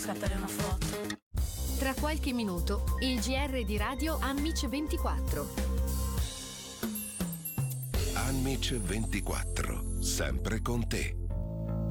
scattare una foto. Tra qualche minuto, il GR di Radio Amici 24. Amici 24, sempre con te.